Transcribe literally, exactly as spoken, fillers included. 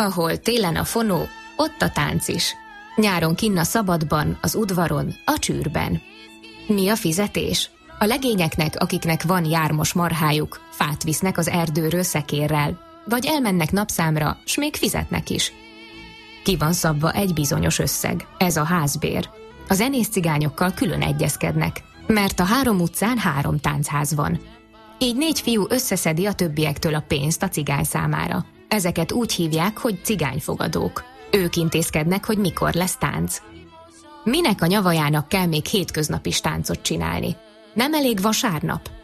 Ahol télen a fonó, ott a tánc is. Nyáron kinn a szabadban, az udvaron, a csűrben. Mi a fizetés? A legényeknek, akiknek van jármos marhájuk, fát visznek az erdőről szekérrel, vagy elmennek napszámra, s még fizetnek is. Ki van szabva egy bizonyos összeg, ez a házbér. A zenész cigányokkal külön egyezkednek, mert a három utcán három táncház van. Így négy fiú összeszedi a többiektől a pénzt a cigány számára. Ezeket úgy hívják, hogy cigányfogadók. Ők intézkednek, hogy mikor lesz tánc. Minek a nyavajának kell még hétköznap is táncot csinálni? Nem elég vasárnap?